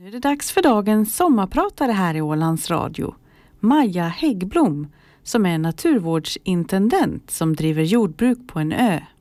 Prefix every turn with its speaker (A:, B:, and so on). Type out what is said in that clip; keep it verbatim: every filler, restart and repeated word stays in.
A: Nu är det dags för dagens sommarpratare här i Ålands Radio. Maja Häggblom, som är naturvårdsintendent som driver jordbruk på en ö.